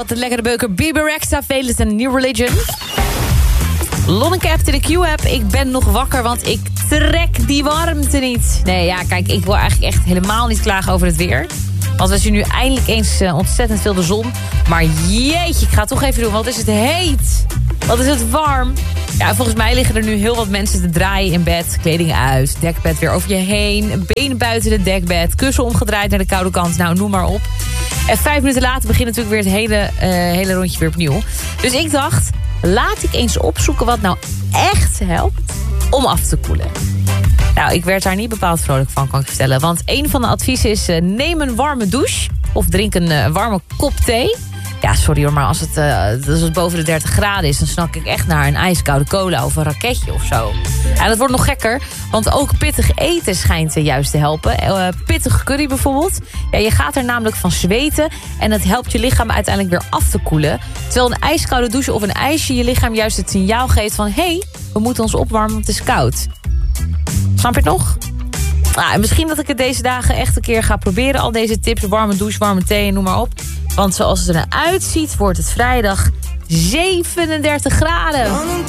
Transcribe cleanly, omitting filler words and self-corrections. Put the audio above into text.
wat een lekkere beuker. Bebe Rexha, Velus en New Religion. Lonneke appt in de Q-app. Ik ben nog wakker, want ik trek die warmte niet. Nee, ja, kijk, ik wil eigenlijk echt helemaal niet klagen over het weer. Want we zien nu eindelijk eens ontzettend veel de zon. Maar jeetje, ik ga het toch even doen. Wat is het heet? Wat is het warm? Ja, volgens mij liggen er nu heel wat mensen te draaien in bed. Kleding uit, dekbed weer over je heen. Benen buiten het dekbed. Kussen omgedraaid naar de koude kant. Nou, noem maar op. En 5 minuten later begint natuurlijk weer het hele rondje weer opnieuw. Dus ik dacht, laat ik eens opzoeken wat nou echt helpt om af te koelen. Nou, ik werd daar niet bepaald vrolijk van, kan ik vertellen. Want een van de adviezen is, neem een warme douche. Of drink een warme kop thee. Ja, sorry hoor, maar als het boven de 30 graden is... dan snak ik echt naar een ijskoude cola of een raketje of zo. Ja, dat wordt nog gekker, want ook pittig eten schijnt juist te helpen. Pittige curry bijvoorbeeld. Ja, je gaat er namelijk van zweten... en dat helpt je lichaam uiteindelijk weer af te koelen. Terwijl een ijskoude douche of een ijsje je lichaam juist het signaal geeft van... hé, we moeten ons opwarmen, want het is koud. Snap je het nog? Nou, misschien dat ik het deze dagen echt een keer ga proberen. Al deze tips, warme douche, warme thee en noem maar op. Want zoals het er nou uitziet, wordt het vrijdag 37 graden.